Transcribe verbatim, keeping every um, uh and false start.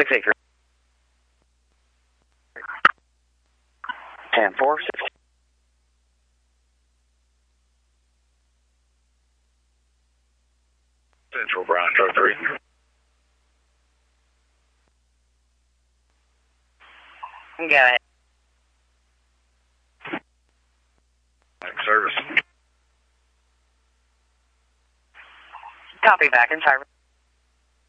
six eight three. ten four six. Central Brown Truck three. Go ahead. Next service. Copy, back in service.